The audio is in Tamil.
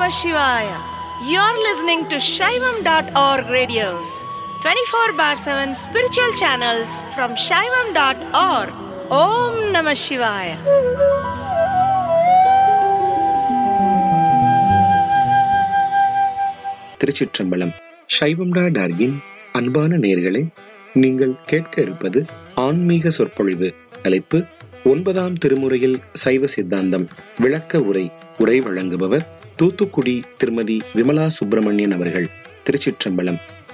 Shivaya. You're listening to Shaivam.org radios, 24 bar 7 spiritual channels from Shaivam.org. Om Namah Shivaya. திருச்சிற்றம்பலம். சைவம்.org-இன் அன்பான நேயர்களே, நீங்கள் கேட்க இருப்பது ஆன்மீக சொற்பொழிவு. தலைப்பு 9ஆம் திருமுறையில் சைவ சித்தாந்தம் விளக்க உரை. உரை வழங்குபவர் தூத்துக்குடி திருமதி விமலா சுப்பிரமணியன் அவர்கள். திருச்சிற்றம்பலம்.